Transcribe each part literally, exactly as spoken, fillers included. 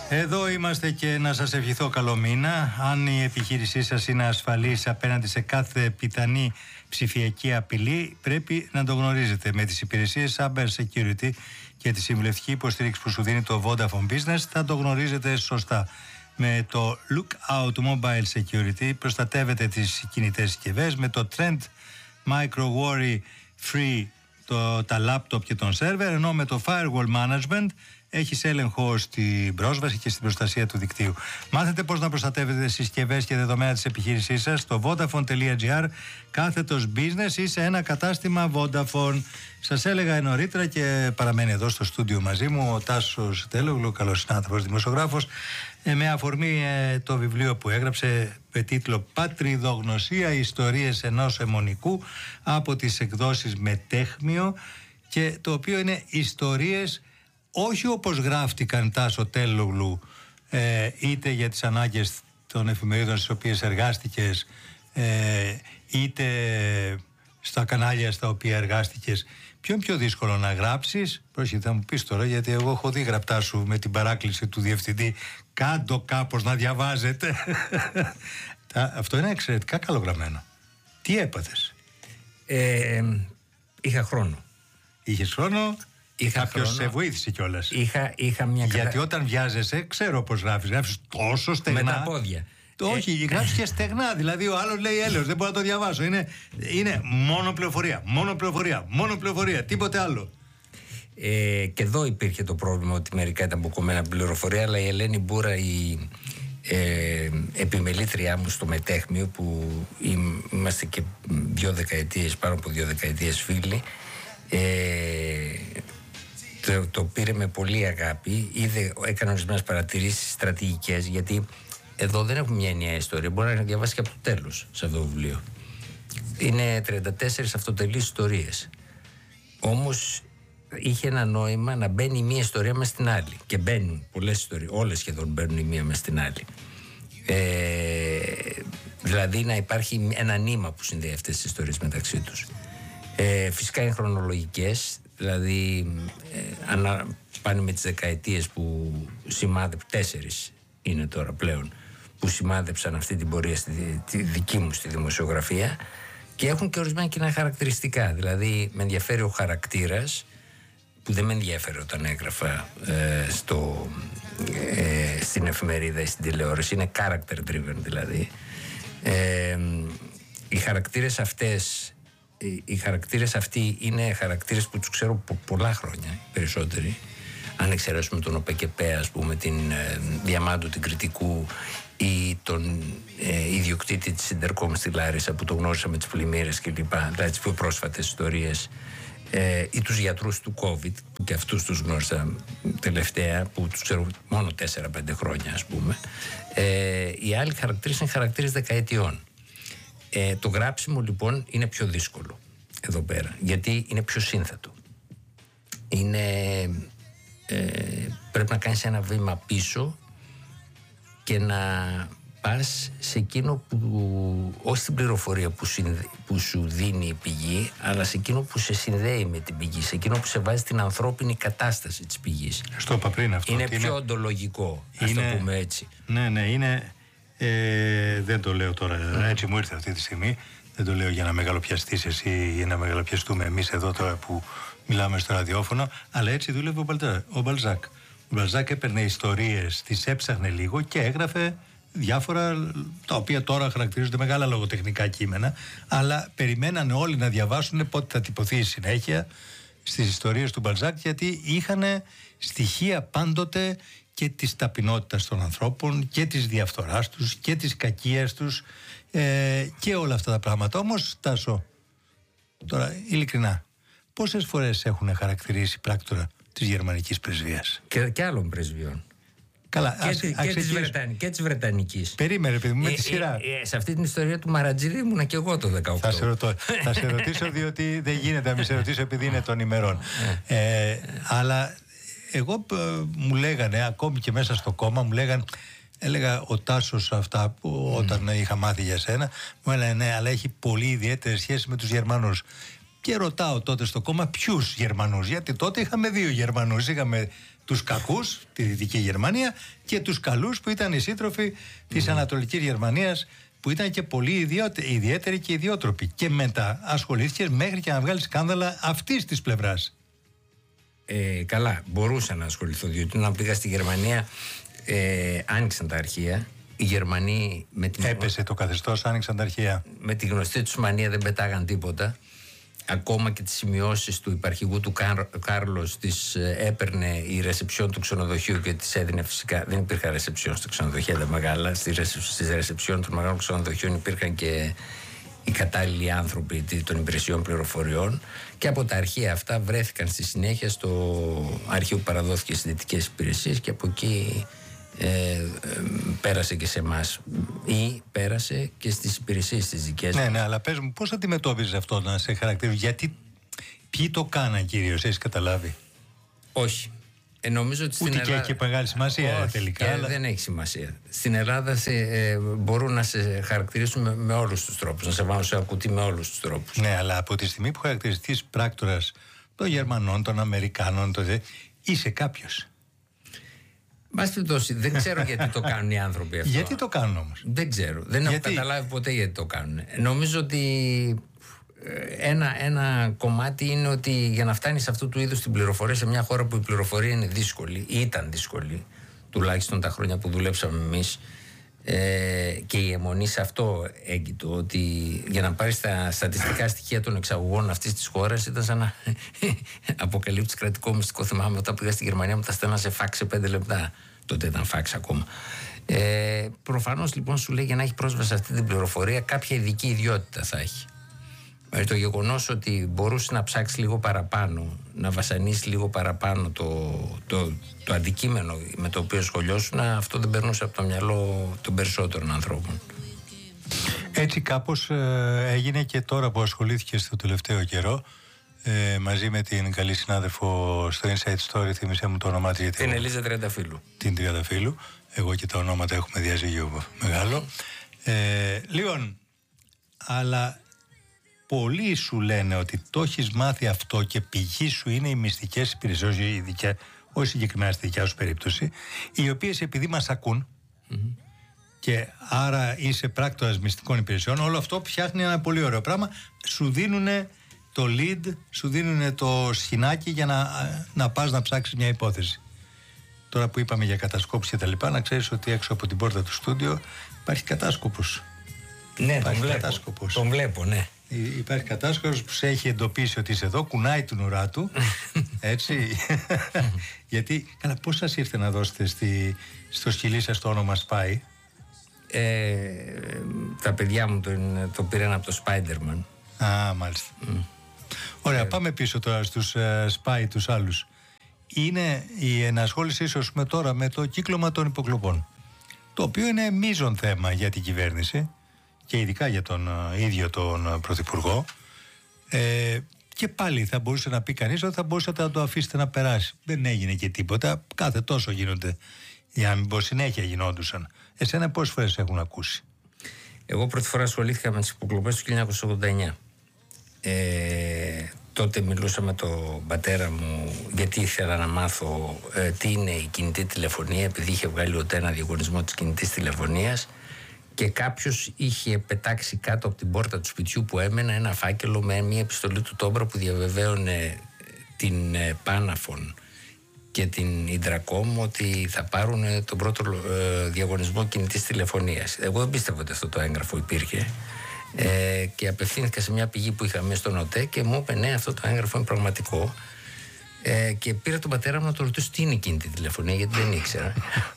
Εδώ είμαστε και να σας ευχηθώ καλό μήνα. Αν η επιχείρησή σας είναι ασφαλής απέναντι σε κάθε πιθανή ψηφιακή απειλή, πρέπει να το γνωρίζετε. Με τις υπηρεσίες Cyber Security και τη συμβουλευτική υποστήριξη που σου δίνει το Vodafone Business θα το γνωρίζετε σωστά. Με το Lookout Mobile Security προστατεύετε τις κινητές συσκευές. Με το Trend Micro Worry Free το, τα laptop και τον σερβερ, ενώ με το Firewall Management έχεις έλεγχο στην πρόσβαση και στην προστασία του δικτύου. Μάθετε πώς να προστατεύετε τις συσκευές και δεδομένα της επιχείρησής σας στο vodafone.gr κάθετος business ή σε ένα κατάστημα Vodafone. Σας έλεγα νωρίτερα και παραμένει εδώ στο στούντιο μαζί μου ο Τάσος Τελόγλου, καλός συνάδελφος δημοσιογράφος, ε, με αφορμή ε, το βιβλίο που έγραψε με τίτλο «Πατριδογνωσία, ιστορίες ενός αιμονικού» από τις εκδόσεις Μετέχμιο, και το οποίο είναι ιστορίες όχι όπως γράφτηκαν, Τάσο Τελόγλου, ε, είτε για τις ανάγκες των εφημερίδων στις οποίες εργάστηκες, ε, είτε στα κανάλια στα οποία εργάστηκες. Ποιο είναι πιο δύσκολο να γράψεις? Πρόσεχε, θα μου πεις τώρα, γιατί εγώ έχω δει γραπτά σου με την παράκληση του διευθυντή, κάντο κάπως να διαβάζετε. Αυτό είναι εξαιρετικά καλογραμμένο. Τι έπαθες? Ε, είχα χρόνο. Είχες χρόνο? Κάποιος σε βοήθησε κιόλας? Είχα, είχα μια Γιατί κατα... όταν βιάζεσαι, ξέρω πώς γράφεις. Γράφεις τόσο στεγνά. Με τα πόδια. Όχι, ε... γράφεις και στεγνά. Δηλαδή ο άλλος λέει έλεος, δεν μπορώ να το διαβάσω. Είναι, είναι μόνο πληροφορία, μόνο πληροφορία, μόνο πληροφορία, τίποτε άλλο. Ε, και εδώ υπήρχε το πρόβλημα ότι μερικά ήταν αποκομμένα πληροφορία, αλλά η Ελένη Μπούρα, η ε, επιμελήτριά μου στο Μετέχμιο, που είμαστε και δύο δεκαετίες, πάνω από δύο δεκαετίες φίλοι, ε, Το, το πήρε με πολύ αγάπη, είδε, έκανε ορισμένες παρατηρήσεις στρατηγικές, γιατί εδώ δεν έχουμε μια ενιαία ιστορία. Μπορεί να διαβάσει και από το τέλος σε αυτό το βιβλίο. Είναι τριάντα τέσσερις αυτοτελείς ιστορίες. Όμως είχε ένα νόημα να μπαίνει η μία ιστορία μες στην άλλη. Και μπαίνουν πολλές ιστορίες, όλες σχεδόν μπαίνουν η μία μες στην άλλη. Ε, δηλαδή να υπάρχει ένα νήμα που συνδέει αυτές τις ιστορίες μεταξύ τους. Ε, φυσικά είναι χρονολογικές. Δηλαδή ε, ανα, πάνε με τις δεκαετίες που σημάδεψαν, τέσσερις είναι τώρα πλέον, που σημάδεψαν αυτή την πορεία στη, τη δική μου στη δημοσιογραφία, και έχουν και ορισμένα κοινά χαρακτηριστικά. Δηλαδή με ενδιαφέρει ο χαρακτήρας, που δεν με ενδιαφέρει όταν έγραφα ε, στο, ε, στην εφημερίδα ή στην τηλεόραση. Είναι character driven δηλαδή. Ε, οι χαρακτήρες αυτές Οι χαρακτήρες αυτοί είναι χαρακτήρες που τους ξέρω από πολλά χρόνια, περισσότεροι. Αν εξαιρέσουμε τον ΟΠΕΚΕΠΕ, ας πούμε, την ε, Διαμάντου, την Κρητικού, ή τον ε, ιδιοκτήτη της Ιντερκόμ στη Λάρισα που το γνώρισα με τις πλημμύρες κλπ. Δηλαδή τις πιο πρόσφατες ιστορίες. Ε, ή τους γιατρούς του COVID, που και αυτούς τους γνώρισα τελευταία, που τους ξέρω μόνο τέσσερα πέντε χρόνια, ας πούμε. Ε, οι άλλοι χαρακτήρες είναι χαρακτήρες δεκαετιών. Ε, το γράψιμο λοιπόν είναι πιο δύσκολο εδώ πέρα, γιατί είναι πιο σύνθετο. Είναι, ε, πρέπει να κάνεις ένα βήμα πίσω και να πας σε εκείνο που, όχι στην πληροφορία που, συνδε, που σου δίνει η πηγή, αλλά σε εκείνο που σε συνδέει με την πηγή, σε εκείνο που σε βάζει την ανθρώπινη κατάσταση της πηγής. Στο είπα πριν αυτό. Είναι πιο είναι... οντολογικό, ας είναι... το πούμε έτσι. Ναι, ναι, είναι... Ε, δεν το λέω τώρα, mm. έτσι μου ήρθε αυτή τη στιγμή. Δεν το λέω για να μεγαλοπιαστείς εσύ ή να μεγαλοπιαστούμε εμείς εδώ τώρα που μιλάμε στο ραδιόφωνο, αλλά έτσι δούλευε ο Μπαλζάκ. Ο Μπαλζάκ έπαιρνε ιστορίες, τις έψαχνε λίγο και έγραφε διάφορα, τα οποία τώρα χαρακτηρίζονται μεγάλα λογοτεχνικά κείμενα, αλλά περιμένανε όλοι να διαβάσουν πότε θα τυπωθεί η συνέχεια στις ιστορίες του Μπαλζάκ, γιατί είχαν στοιχεία πάντοτε και της ταπεινότητας των ανθρώπων και της διαφθοράς τους και της κακίας τους, ε, και όλα αυτά τα πράγματα. Όμως, Τάσο, τώρα ειλικρινά, πόσες φορές έχουν χαρακτηρίσει πράκτορα της γερμανικής πρεσβείας? Και, και άλλων πρεσβειών. Καλά, και, ας, και, ας, της Βρετανικής, και της Βρετανικής. Περίμενε, παιδί μου, με ε, τη σειρά. Ε, ε, σε αυτή την ιστορία του Μαρατζίδη ήμουνα και εγώ το δεκαοκτώ. Θα σε, ρωτώ, θα σε ρωτήσω, διότι δεν γίνεται να μην σε ρωτήσω επειδή είναι των ημερών. ε, αλλά εγώ ε, μου λέγανε, ακόμη και μέσα στο κόμμα, μου λέγανε, έλεγα ο Τάσος αυτά που όταν mm. είχα μάθει για σένα, μου έλεγε ναι, αλλά έχει πολύ ιδιαίτερη σχέση με τους Γερμανούς. Και ρωτάω τότε στο κόμμα ποιους Γερμανούς, γιατί τότε είχαμε δύο Γερμανούς. Είχαμε τους κακούς, τη Δυτική Γερμανία, και τους καλούς που ήταν οι σύντροφοι της mm. Ανατολικής Γερμανίας, που ήταν και πολύ ιδιαίτεροι και ιδιότροποι. Και μετά ασχολήθηκες μέχρι και να βγάλεις σκάνδαλα αυτής της πλευράς. Ε, καλά, μπορούσα να ασχοληθώ, διότι όταν πήγα στη Γερμανία ε, άνοιξαν τα αρχεία. Οι Γερμανοί με την... Έπεσε το καθεστώς, άνοιξαν τα αρχεία. Με τη γνωστή τους μανία δεν πετάγαν τίποτα. Ακόμα και τις σημειώσεις του υπαρχηγού του Κάρ, Κάρλος τις ε, έπαιρνε η ρεσεψιόν του ξενοδοχείου και τις έδινε φυσικά. Δεν υπήρχαν ρεσεψιόν στο ξενοδοχεία τα μεγάλα. Στις ρεσεψιόν των μεγάλων ξενοδοχείων υπήρχαν και οι κατάλληλοι άνθρωποι των υπηρεσιών πληροφοριών, και από τα αρχεία αυτά βρέθηκαν στη συνέχεια στο αρχείο που παραδόθηκε στις δυτικές υπηρεσίες, και από εκεί ε, ε, πέρασε και σε εμάς ή πέρασε και στις υπηρεσίες τις δικές μας. Ναι, ναι, αλλά πες μου, πώς αντιμετώπιζες αυτό να σε χαρακτηρίζει, γιατί ποιοι το κάναν κυρίως, έχεις καταλάβει? Όχι. Ε, νομίζω ότι ούτε στην και Ελλάδα... έχει μεγάλη σημασία. Όχι, τελικά. Και αλλά... δεν έχει σημασία. Στην Ελλάδα σε, ε, μπορούν να σε χαρακτηρίσουν με, με όλους τους τρόπους, να σε βάλουν σε ένα κουτί με όλους τους τρόπους. Ναι, αλλά από τη στιγμή που χαρακτηριστείς πράκτορας των Γερμανών, των Αμερικάνων, το δε, είσαι κάποιος. Μας περιπτώσει, δεν ξέρω γιατί το κάνουν οι άνθρωποι αυτό. Γιατί το κάνουν όμως? Δεν ξέρω. Δεν γιατί... έχω καταλάβει ποτέ γιατί το κάνουν. Νομίζω ότι ένα, ένα κομμάτι είναι ότι για να φτάνεις αυτού του είδους την πληροφορία σε μια χώρα που η πληροφορία είναι δύσκολη, ή ήταν δύσκολη, τουλάχιστον τα χρόνια που δουλέψαμε εμείς, ε, και η αιμονή σε αυτό έγκυτο, ότι για να πάρεις τα στατιστικά στοιχεία των εξαγωγών αυτής της χώρας ήταν σαν να αποκαλύψεις κρατικό μυστικό. Θυμάμαι όταν πήγα στη Γερμανία μου τα στέλνα σε φάξ σε πέντε λεπτά. Τότε ήταν φάξ ακόμα. Ε, προφανώς λοιπόν σου λέει, για να έχει πρόσβαση σε αυτή την πληροφορία κάποια ειδική ιδιότητα θα έχει. Ε, το γεγονός ότι μπορούσε να ψάξει λίγο παραπάνω, να βασανίσει λίγο παραπάνω το, το, το αντικείμενο με το οποίο σχολιώσουν, αυτό δεν περνούσε από το μυαλό των περισσότερων ανθρώπων. Έτσι κάπως ε, έγινε και τώρα που ασχολήθηκε στο τελευταίο καιρό, ε, μαζί με την καλή συνάδελφο στο Inside Story, θύμισέ μου το όνομά της. Την Ελίζα Τριανταφύλου. Την Τριανταφύλου. Εγώ και τα ονόματα έχουμε διαζύγιο μεγάλο. Ε, λοιπόν, αλλά πολλοί σου λένε ότι το έχεις μάθει αυτό και πηγή σου είναι οι μυστικές υπηρεσίες, όχι συγκεκριμένα στη δικιά σου περίπτωση, οι οποίες επειδή μας ακούν mm-hmm. και άρα είσαι πράκτορας μυστικών υπηρεσιών, όλο αυτό φτιάχνει ένα πολύ ωραίο πράγμα. Σου δίνουν το lead, σου δίνουν το σχοινάκι για να, να πας να ψάξεις μια υπόθεση. Τώρα που είπαμε για κατασκόπους και τα λοιπά, να ξέρεις ότι έξω από την πόρτα του στούντιο υπάρχει κατάσκοπος. Ναι, υπάρχει τον βλέπω. Κατάσκοπος. Τον βλέπω, ναι. Υπάρχει κατάσκοπος που σε έχει εντοπίσει ότι είσαι εδώ, κουνάει την ουρά του, έτσι. Γιατί, καλά, πώς σας ήρθε να δώσετε στη, στο σκυλί σας το όνομα Spy? Ε, τα παιδιά μου το, το πήραν από το Spider-Man. Α, μάλιστα. Mm. Ωραία, ε, πάμε πίσω τώρα στους uh, Spy, τους άλλους. Είναι η ενασχόληση ίσως με τώρα με το κύκλωμα των υποκλοπών, το οποίο είναι μείζον θέμα για την κυβέρνηση και ειδικά για τον uh, ίδιο τον uh, Πρωθυπουργό. Ε, και πάλι θα μπορούσε να πει κανείς ότι θα μπορούσατε να το αφήσετε να περάσει. Δεν έγινε και τίποτα. Κάθε τόσο γίνονται. Για να μην πω συνέχεια γινόντουσαν. Εσένα πόσες φορές έχουν ακούσει? Εγώ πρώτη φορά ασχολήθηκα με τις υποκλοπές του χίλια εννιακόσια ογδόντα εννιά. Ε, τότε μιλούσα με τον πατέρα μου γιατί ήθελα να μάθω ε, τι είναι η κινητή τηλεφωνία, επειδή είχε βγάλει ο ΤΕ ένα διαγωνισμό της κινητής τηλεφωνίας και κάποιος είχε πετάξει κάτω από την πόρτα του σπιτιού που έμενα ένα φάκελο με μια επιστολή του Τόμπρα που διαβεβαίωνε την ε, Πάναφων και την Ιντρακόμ ότι θα πάρουν τον πρώτο ε, διαγωνισμό κινητής τηλεφωνίας. Εγώ δεν πίστευα ότι αυτό το έγγραφο υπήρχε. Ε, και απευθύνθηκα σε μια πηγή που είχα μέσα στον ΟΤΕ και μου είπε ναι, αυτό το έγγραφο είναι πραγματικό. Ε, και πήρα τον πατέρα μου να το ρωτήσω τι είναι εκείνη τη τηλεφωνία, γιατί δεν ήξερα.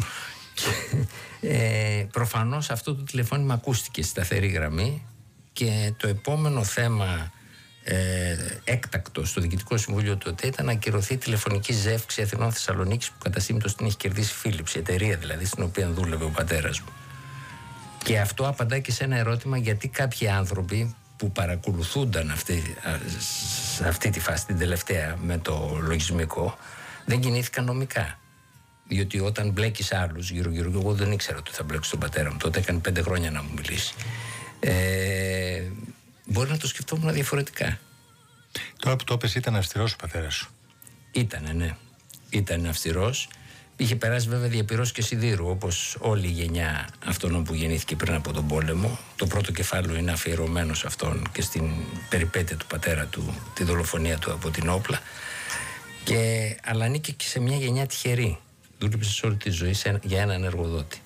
ε, προφανώς αυτό το τηλεφώνημα ακούστηκε στη σταθερή γραμμή και το επόμενο θέμα ε, έκτακτο στο Διοικητικό Συμβούλιο του ΟΤΕ ήταν να ακυρωθεί η τηλεφωνική ζεύξη Αθηνών Θεσσαλονίκης που κατά σύμπτωση την έχει κερδίσει Philips, η εταιρεία δηλαδή στην οποία δούλευε ο πατέρας μου. Και αυτό απαντάει και σε ένα ερώτημα γιατί κάποιοι άνθρωποι που παρακολουθούνταν αυτή, αυτή τη φάση την τελευταία με το λογισμικό δεν κινήθηκαν νομικά. Διότι όταν μπλέκεις άλλους γύρω γύρω, εγώ δεν ήξερα ότι θα μπλέξω τον πατέρα μου, τότε έκανε πέντε χρόνια να μου μιλήσει. Ε, μπορεί να το σκεφτόμουν διαφορετικά. Τώρα που το έπες ήταν αυστηρός ο πατέρας σου? Ήτανε, ναι. ήταν αυστηρός. Είχε περάσει βέβαια διαπυρός και σιδήρου, όπως όλη η γενιά αυτών που γεννήθηκε πριν από τον πόλεμο. Το πρώτο κεφάλαιο είναι αφιερωμένο σε αυτόν και στην περιπέτεια του πατέρα του, τη δολοφονία του από την όπλα. Και, αλλά ανήκε και σε μια γενιά τυχερή. Δούλεψε σε όλη τη ζωή σε, για έναν εργοδότη.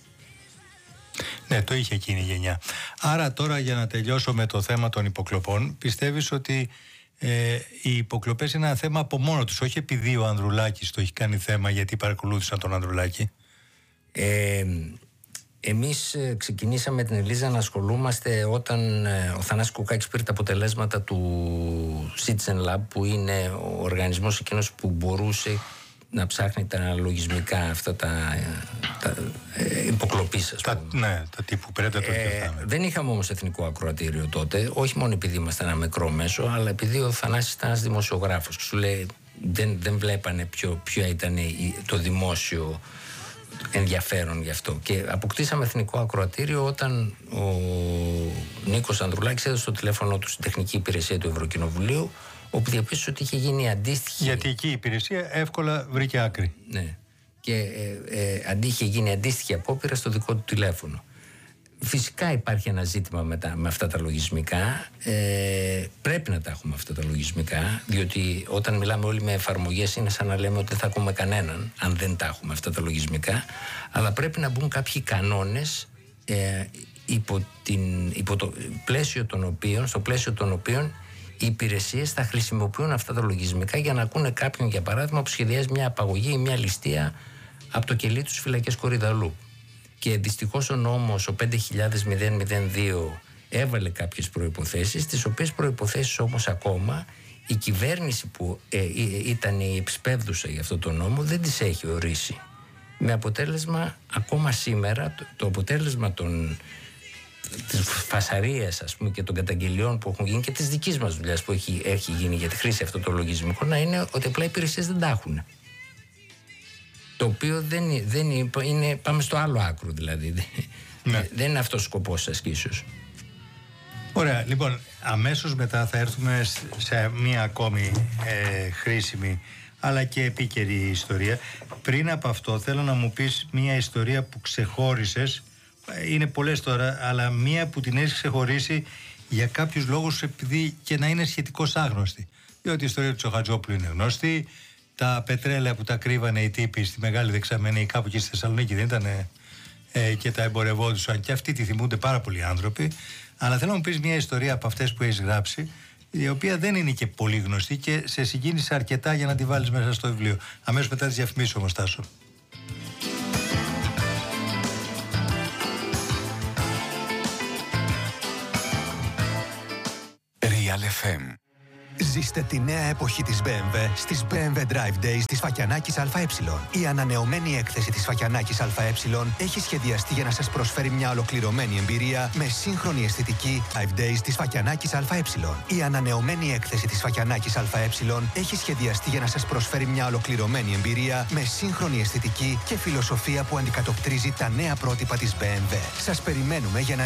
Ναι, το είχε εκείνη η γενιά. Άρα τώρα, για να τελειώσω με το θέμα των υποκλοπών, πιστεύεις ότι ε, οι υποκλοπές είναι ένα θέμα από μόνο τους, όχι επειδή ο Ανδρουλάκης το έχει κάνει θέμα γιατί παρακολούθησαν τον Ανδρουλάκη? Ε, εμείς ξεκινήσαμε την Ελίζα να ασχολούμαστε όταν ε, ο Θανάσης Κουκάκης πήρε τα αποτελέσματα του Citizen Lab, που είναι ο οργανισμός εκείνος που μπορούσε να ψάχνει τα λογισμικά αυτά τα, τα ε, υποκλοπής, ας πούμε. Τα, ναι, τα τύπου Predator και αυτά. Ναι. Δεν είχαμε όμως εθνικό ακροατήριο τότε, όχι μόνο επειδή ήμασταν ένα μικρό μέσο, αλλά επειδή ο Θανάσης ήταν ένας δημοσιογράφος. Σου λέει, δεν, δεν βλέπανε ποιο, ποιο ήταν το δημόσιο ενδιαφέρον γι' αυτό. Και αποκτήσαμε εθνικό ακροατήριο όταν ο Νίκος Ανδρουλάκης έδωσε το τηλέφωνο του στην τεχνική υπηρεσία του Ευρωκοινοβουλίου, όπου διαπίστωσε ότι είχε γίνει αντίστοιχη. Γιατί εκεί η υπηρεσία εύκολα βρήκε άκρη. Ναι. Και ε, ε, αντί είχε γίνει αντίστοιχη απόπειρα στο δικό του τηλέφωνο. Φυσικά υπάρχει ένα ζήτημα με, τα, με αυτά τα λογισμικά. Ε, πρέπει να τα έχουμε αυτά τα λογισμικά, διότι όταν μιλάμε όλοι με εφαρμογές είναι σαν να λέμε ότι δεν θα ακούμε κανέναν αν δεν τα έχουμε αυτά τα λογισμικά. Αλλά πρέπει να μπουν κάποιοι κανόνες ε, υπό, την, υπό το πλαίσιο των οποίων, στο πλαίσιο των οποίων οι υπηρεσίες θα χρησιμοποιούν αυτά τα λογισμικά για να ακούνε κάποιον, για παράδειγμα, που σχεδιάζει μια απαγωγή ή μια ληστεία από το κελί του στις φυλακές Κορυδαλού. Και δυστυχώς ο νόμος, ο πέντε χιλιάδες δύο, έβαλε κάποιες προϋποθέσεις, τις οποίες προϋποθέσεις όμως ακόμα η κυβέρνηση που ε, ήταν η εξπέδουσα για αυτό το νόμο δεν τις έχει ορίσει. Με αποτέλεσμα, ακόμα σήμερα, το, το αποτέλεσμα των της φασαρίας, ας πούμε, και των καταγγελιών που έχουν γίνει και της δικής μας δουλειάς που έχει, έχει γίνει για τη χρήση αυτό το λογισμικό, να είναι ότι απλά οι υπηρεσίες δεν τα έχουν. Το οποίο δεν, δεν είναι, είναι, πάμε στο άλλο άκρο δηλαδή. Ναι. Δεν είναι αυτός ο σκοπός της ασκήσεως. Ωραία, λοιπόν, αμέσως μετά θα έρθουμε σε μία ακόμη ε, χρήσιμη αλλά και επίκαιρη ιστορία. Πριν από αυτό θέλω να μου πεις μία ιστορία που ξεχώρισες. Είναι πολλές τώρα, αλλά μία που την έχεις ξεχωρίσει για κάποιους λόγους, επειδή και να είναι σχετικώς άγνωστη. Διότι η ιστορία του Τσοχατζόπουλου είναι γνώστη. Τα πετρέλαια που τα κρύβανε οι τύποι στη Μεγάλη Δεξαμενή, κάπου εκεί στη Θεσσαλονίκη, δεν ήταν ε, και τα εμπορευόντουσαν, και αυτοί τη θυμούνται πάρα πολλοί άνθρωποι. Αλλά θέλω να μου πεις μια ιστορία από αυτές που έχεις γράψει, η οποία δεν είναι και πολύ γνωστή και σε συγκίνησε αρκετά για να τη βάλεις μέσα στο βιβλίο. Αμέσως μετά τις διαφημίσεις όμως, Τάσο. Real εφ εμ. Ζήστε τη νέα εποχή της μπι εμ ντάμπλιου στις μπι εμ ντάμπλιου Drive Days της Φακιανάκης ΑΕ. Η ανανεωμένη έκθεση της Φακιανάκης ΑΕ έχει σχεδιαστεί για να σας προσφέρει μια ολοκληρωμένη εμπειρία με σύγχρονη αισθητική. Drive Days της Φακιανάκης ΑΕ. Η ανανεωμένη έκθεση της Φακιανάκης ΑΕ έχει σχεδιαστεί για να σας προσφέρει μια ολοκληρωμένη εμπειρία με σύγχρονη αισθητική και φιλοσοφία που αντικατοπτρίζει τα νέα πρότυπα της μπι εμ ντάμπλιου. Σας περιμένουμε για να